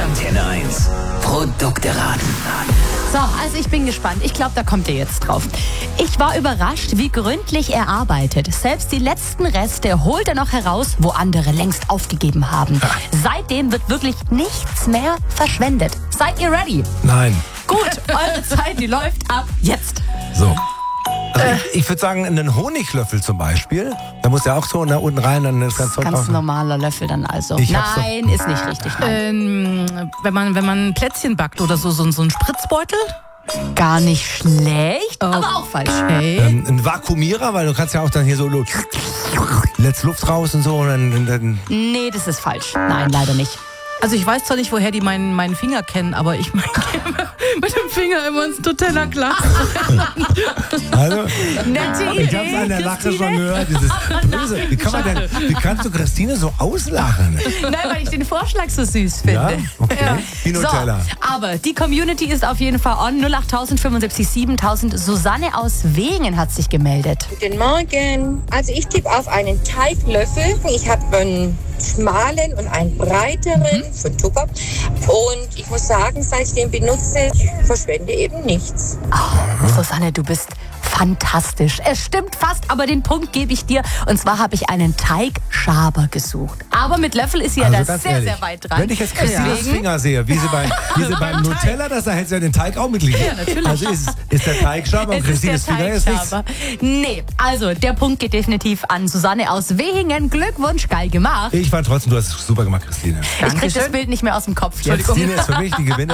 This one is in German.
Antenne 1. Produkte raten. So, also ich bin gespannt. Ich glaube, da kommt ihr jetzt drauf. Ich war überrascht, wie gründlich er arbeitet. Selbst die letzten Reste holt er noch heraus, wo andere längst aufgegeben haben. Seitdem wird wirklich nichts mehr verschwendet. Seid ihr ready? Nein. Gut, eure Zeit, die läuft ab jetzt. So. Also ich würde sagen, einen Honiglöffel zum Beispiel. Da muss ja auch so nach unten rein, dann das ganze Zeug Ganz raus. normaler Löffel dann also. Ich hab's Nein, ist nicht richtig. Nein. Wenn man Plätzchen backt oder so ein Spritzbeutel? Gar nicht schlecht, aber auch falsch. Okay. Ein Vakuumierer, weil du kannst ja auch dann hier so lässt Luft raus und so. Und dann Nee, das ist falsch. Nein, leider nicht. Also ich weiß zwar nicht, woher die meinen Finger kennen, aber ich gehe mit dem Finger immer ins Nutella-Glas. also, Nette Idee, ich hab's an der Lache Christine. schon gehört. Dieses Böse. Wie kannst du Christine so auslachen? Nein, weil ich den Vorschlag so süß finde. Ja? Okay. Wie Nutella. So, aber die Community ist auf jeden Fall on. 08000 75 7000. Susanne aus Wegen hat sich gemeldet. Guten Morgen. Also ich tippe auf einen Teiglöffel. Ich habe einen schmalen und einen breiteren von Tupper. Und ich muss sagen, seit ich den benutze, ich verschwende eben nichts. Susanne, du bist fantastisch. Es stimmt fast, aber den Punkt gebe ich dir. Und zwar habe ich einen Teigschaber gesucht. Aber mit Löffel ist sie ja da ganz sehr, ehrlich, sehr weit dran. Wenn ich jetzt Christines Deswegen- Finger sehe, wie sie beim Nutella, da hält sie ja den Teig auch mitliegen. Ja, natürlich. Also ist der Teigschaber und Es ist der Christines Finger ist nichts. Teigschaber. Nee, also der Punkt geht definitiv an Susanne aus Wehingen. Glückwunsch, geil gemacht. Ich fand trotzdem, du hast es super gemacht, Christine. Ich krieg das Bild nicht mehr aus dem Kopf. Jetzt. Christine ist für mich die Gewinnerin.